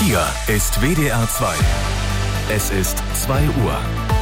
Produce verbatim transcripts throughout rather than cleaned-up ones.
Hier ist W D R zwei. Es ist zwei Uhr.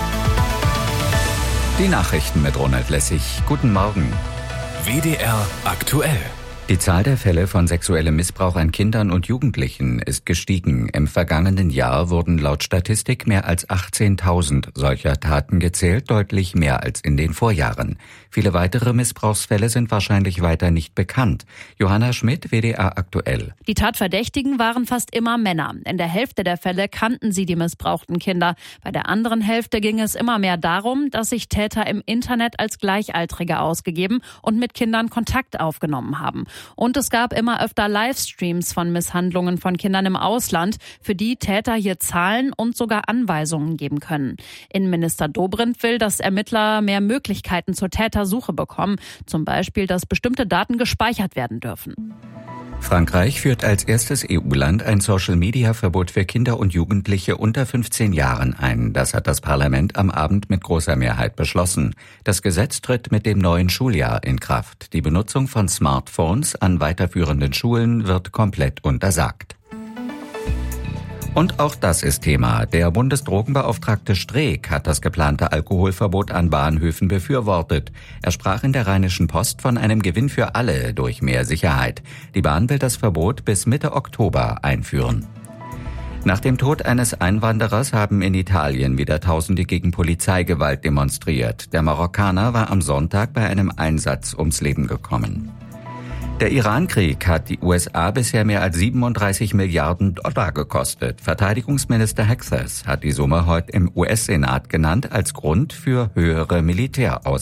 Die Nachrichten mit Ronald Lessig. Guten Morgen. W D R aktuell. Die Zahl der Fälle von sexuellem Missbrauch an Kindern und Jugendlichen ist gestiegen. Im vergangenen Jahr wurden laut Statistik mehr als achtzehntausend solcher Taten gezählt, deutlich mehr als in den Vorjahren. Viele weitere Missbrauchsfälle sind wahrscheinlich weiter nicht bekannt. Johanna Schmidt, W D R aktuell. Die Tatverdächtigen waren fast immer Männer. In der Hälfte der Fälle kannten sie die missbrauchten Kinder. Bei der anderen Hälfte ging es immer mehr darum, dass sich Täter im Internet als Gleichaltrige ausgegeben und mit Kindern Kontakt aufgenommen haben. Und es gab immer öfter Livestreams von Misshandlungen von Kindern im Ausland, für die Täter hier zahlen und sogar Anweisungen geben können. Innenminister Dobrindt will, dass Ermittler mehr Möglichkeiten zur Tätersuche bekommen, zum Beispiel, dass bestimmte Daten gespeichert werden dürfen. Frankreich führt als erstes E U-Land ein Social-Media-Verbot für Kinder und Jugendliche unter fünfzehn Jahren ein. Das hat das Parlament am Abend mit großer Mehrheit beschlossen. Das Gesetz tritt mit dem neuen Schuljahr in Kraft. Die Benutzung von Smartphones an weiterführenden Schulen wird komplett untersagt. Und auch das ist Thema. Der Bundesdrogenbeauftragte Streeck hat das geplante Alkoholverbot an Bahnhöfen befürwortet. Er sprach in der Rheinischen Post von einem Gewinn für alle durch mehr Sicherheit. Die Bahn will das Verbot bis Mitte Oktober einführen. Nach dem Tod eines Einwanderers haben in Italien wieder Tausende gegen Polizeigewalt demonstriert. Der Marokkaner war am Sonntag bei einem Einsatz ums Leben gekommen. Der Iran-Krieg hat die U S A bisher mehr als siebenunddreißig Milliarden Dollar gekostet. Verteidigungsminister Hexas hat die Summe heute im U S-Senat genannt als Grund für höhere Militärausgaben.